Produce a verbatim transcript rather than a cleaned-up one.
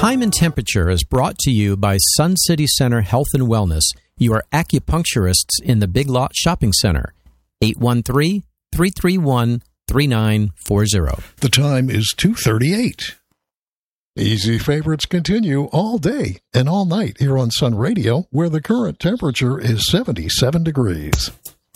Time and Temperature is brought to you by Sun City Center Health and Wellness, your acupuncturists in the Big Lot Shopping Center. eight one three, three three one, three nine four zero. The time is two thirty-eight. Easy favorites continue all day and all night here on Sun Radio, where the current temperature is seventy-seven degrees.